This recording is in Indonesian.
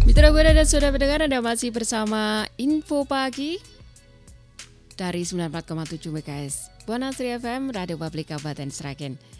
Mitra Buana dan Saudara pendengar, Anda masih bersama Info Pagi dari 94,7 MHz Buana Sri FM, Radio Publik Kabupaten Sragen.